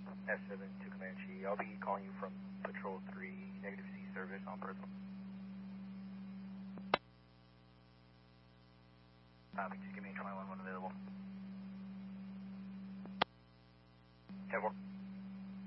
S7 to Comanche. I'll be calling you from Patrol 3, negative C service on personal. Just give me 21 when available. 10-4.